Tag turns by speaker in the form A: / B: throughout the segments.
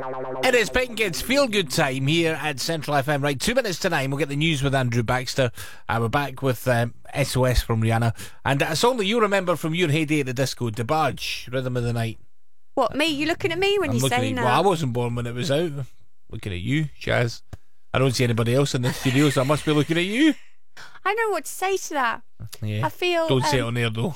A: It is Pinkins Feel Good time here at Central FM. Right, 2 minutes to 9. We'll get the news with Andrew Baxter. We're back with SOS from Rihanna. And a song that you remember from your heyday at the disco, DeBarge, Rhythm of the Night.
B: What, me? You looking at me when you're saying that?
A: Well, I wasn't born when it was out. Looking at you, Shaz. I don't see anybody else in the studio, so I must be looking at you.
B: I don't know what to say to that.
A: Yeah.
B: I feel...
A: Don't say it on air, though.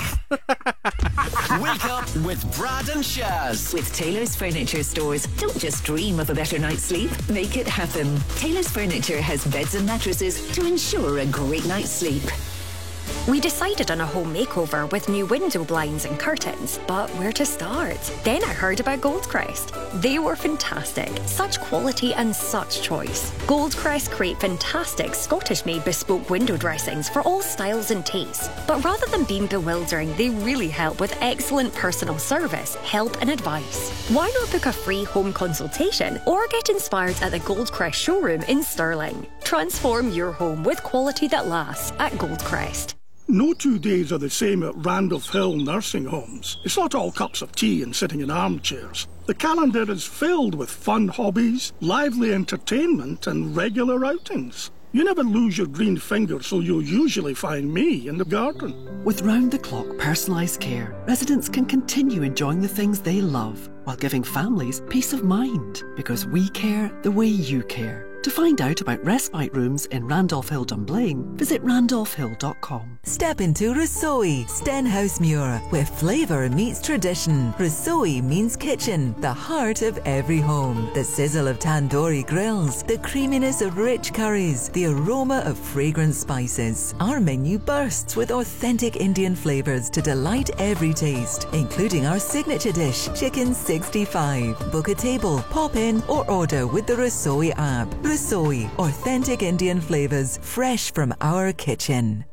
C: Wake up with Brad and Shaz.
D: With Taylor's Furniture Stores, don't just dream of a better night's sleep, make it happen. Taylor's Furniture has beds and mattresses to ensure a great night's sleep.
E: We decided on a home makeover with new window blinds and curtains, but where to start? Then I heard about Goldcrest. They were fantastic. Such quality and such choice. Goldcrest create fantastic Scottish-made bespoke window dressings for all styles and tastes. But rather than being bewildering, they really help with excellent personal service, help and advice. Why not book a free home consultation or get inspired at the Goldcrest showroom in Stirling? Transform your home with quality that lasts at Goldcrest.
F: No 2 days are the same at Randolph Hill nursing homes. It's not all cups of tea and sitting in armchairs. The calendar is filled with fun hobbies, lively entertainment and regular outings. You never lose your green finger, so you'll usually find me in the garden.
G: With round-the-clock personalised care, residents can continue enjoying the things they love while giving families peace of mind, because we care the way you care. To find out about respite rooms in Randolph Hill Dunblane, visit randolphhill.com.
H: Step into Rusoi, Stenhousemuir, where flavour meets tradition. Rusoi means kitchen, the heart of every home. The sizzle of tandoori grills, the creaminess of rich curries, the aroma of fragrant spices. Our menu bursts with authentic Indian flavours to delight every taste, including our signature dish, Chicken 65. Book a table, pop in or order with the Rusoi app. Rusoi, authentic Indian flavours, fresh from our kitchen.